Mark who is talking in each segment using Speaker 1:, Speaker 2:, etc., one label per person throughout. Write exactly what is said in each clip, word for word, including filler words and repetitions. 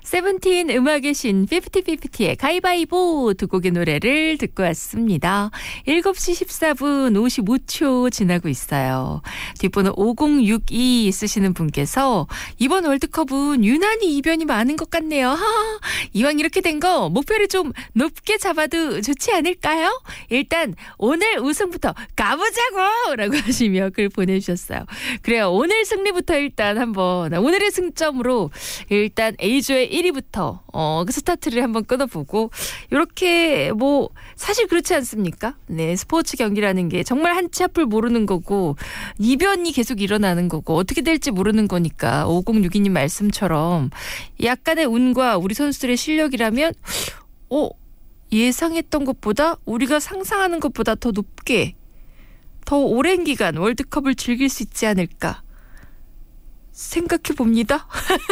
Speaker 1: 세븐틴 음악의 신 피프티피프티의 가위바위보 두 곡의 노래를 듣고 왔습니다. 일곱 시 십사 분 오십오 초 지나고 있어요. 뒷번호 오공육이 쓰시는 분께서 이번 월드컵은 유난히 이변이 많은 것 같네요. 하, 이왕 이렇게 된 거 목표를 좀 높게 잡아도 좋지 않을까요? 일단 오늘 우승부터 가보자고! 라고 하시며 글 보내주셨어요. 그래요. 오늘 승리부터 일단 한번 오늘의 승점으로 일단 A조의 일 위부터 어, 그 스타트를 한번 끊어보고 이렇게 뭐 사실 그렇지 않습니까? 네, 스포츠 경기라는 게 정말 한치 앞을 모르는 거고 이변이 계속 일어나는 거고 어떻게 될지 모르는 거니까 오공육이 님 말씀처럼 약간의 운과 우리 선수들의 실력이라면 어, 예상했던 것보다 우리가 상상하는 것보다 더 높게 더 오랜 기간 월드컵을 즐길 수 있지 않을까 생각해 봅니다.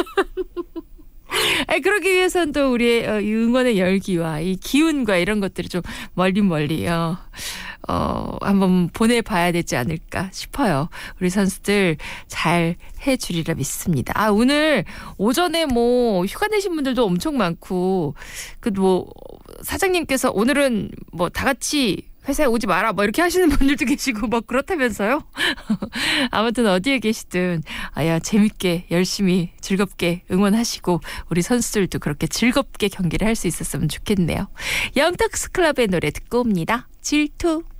Speaker 1: 아니, 그러기 위해서는 또 우리의 어, 응원의 열기와 이 기운과 이런 것들이 좀 멀리 멀리 어, 어, 한번 보내봐야 되지 않을까 싶어요. 우리 선수들 잘 해주리라 믿습니다. 아, 오늘 오전에 뭐 휴가 내신 분들도 엄청 많고 그 뭐 사장님께서 오늘은 뭐 다 같이 회사에 오지 마라 뭐 이렇게 하시는 분들도 계시고 뭐 그렇다면서요. 아무튼 어디에 계시든 아야 재밌게 열심히 즐겁게 응원하시고 우리 선수들도 그렇게 즐겁게 경기를 할 수 있었으면 좋겠네요. 영탁스 클럽의 노래 듣고 옵니다. 질투.